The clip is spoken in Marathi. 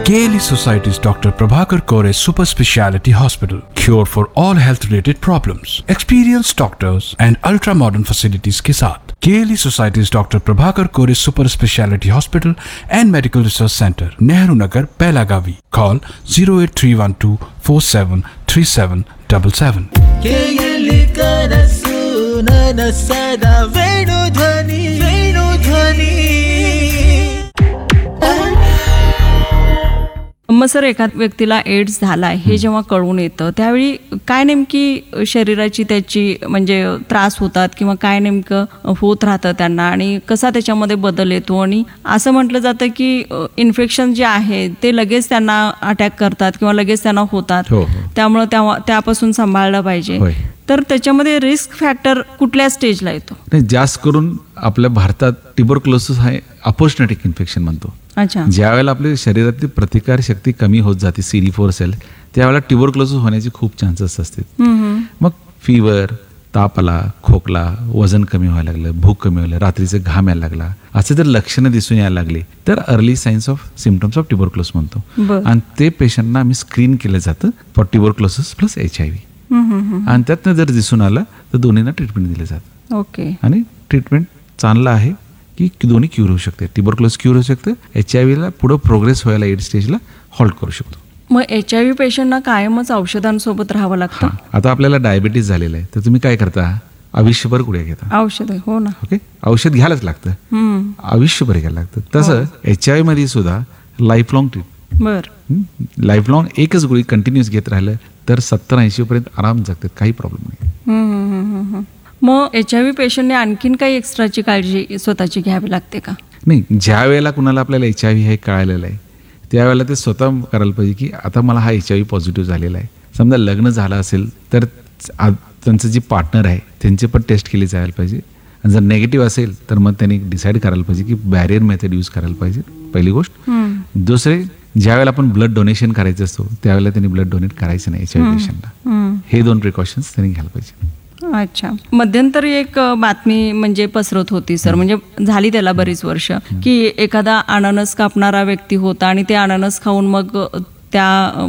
KLE Society's Dr. Prabhakar Kore Super Speciality Hospital. Cure for all health related problems. Experienced doctors and ultra modern facilities के साथ KLE Society's Dr. Prabhakar Kore Super Speciality Hospital and Medical Research Center, Nehru Nagar, Pelagavi. Call 08312 473777. KLE ಕನಸು ನನ್ನ ಸದಾ ವೇಣುಧ್ವನಿ ವೇಣುಧ್ವನಿ. मग सर, एखाद व्यक्तीला एड्स झाला हे जेव्हा कळून येतं त्यावेळी काय नेमकी शरीराची त्याची म्हणजे त्रास होतात किंवा काय नेमकं होत राहतं त्यांना आणि कसा त्याच्यामध्ये बदल येतो? आणि असं म्हटलं जातं की इन्फेक्शन जे आहे ते लगेच त्यांना अटॅक करतात किंवा लगेच त्यांना होतात, त्यामुळे त्यापासून सांभाळलं पाहिजे. तर त्याच्यामध्ये रिस्क फॅक्टर कुठल्या स्टेजला येतो? जास्त करून आपल्या भारतात ट्युबरक्लोसिस हा अपॉर्च्युनिटिक इन्फेक्शन म्हणतो. अच्छा. ज्या वेळेला आपल्या शरीरातली प्रतिकार शक्ती कमी होत जाते CD4 सेल, त्यावेळेला ट्युबरक्लोसिस होण्याचे खूप चान्सेस असतात. मग फिवर, ताप आला, खोकला, वजन कमी व्हायला लागलं, भूक कमी व्हायला, रात्रीचे घाम यायला लागला, असे जर लक्षणं दिसून यायला लागली तर early science of symptoms of tuberculosis म्हणतो. आणि ते पेशंटना आम्ही स्क्रीन केलं जातं फॉर ट्युबरक्लोसिस प्लस HIV. आणि त्यातनं जर दिसून आलं तर दोन्हींना ट्रीटमेंट दिलं जातं. ओके. आणि ट्रीटमेंट चांगलं आहे की दोन्ही क्यूर होऊ शकते. ट्युबरक्लोसिस क्यूर होऊ शकते, HIV पुढे प्रोग्रेस व्हायला एड स्टेजला हॉल्ट करू शकतो. मग HIV पेशंटना कायमच औषधांसोबत राहावं लागतं? आता आपल्याला डायबिटीज झालेलं आहे तर तुम्ही काय करता? आयुष्यभर गुळ्या घेता. औषध, हो ना. ओके, औषध घ्यायलाच लागतं, आयुष्यभर घ्यायला लागतं. तसं HIV मध्ये सुद्धा लाईफ लॉंग लाईफ लॉंग एकच गोळी कंटिन्युअस घेत राहिलं तर 70-80 पर्यंत आराम जगतात, काही प्रॉब्लेम नाही. मग HIV पेशंटने आणखीन काही एक्स्ट्राची काळजी स्वतःची घ्यावी लागते का? नाही, ज्या वेळेला कुणाला आपल्याला HIV हे कळलेलं आहे त्यावेळेला ते स्वतः करायला पाहिजे की आता मला हा HIV पॉझिटिव्ह झालेला आहे. समजा लग्न झालं असेल तर त्यांचं जे पार्टनर आहे त्यांची पण टेस्ट केली जायला पाहिजे. आणि जर नेगेटिव्ह असेल तर मग त्यांनी डिसाईड करायला पाहिजे की बॅरियर मेथड यूज करायला पाहिजे, पहिली गोष्ट. दुसरे, ज्या वेळेला आपण ब्लड डोनेशन करायचं असतो त्यावेळेला त्यांनी ब्लड डोनेट करायचं नाही HIV पेशंटला. हे 2 प्रिकॉशन्स त्यांनी घ्यायला पाहिजे. अच्छा. मध्यंतरी एक बातमी म्हणजे पसरत होती सर, म्हणजे झाली त्याला बरीच वर्ष, की एखादा अननस कापणारा व्यक्ती होता आणि ते अननस खाऊन मग त्या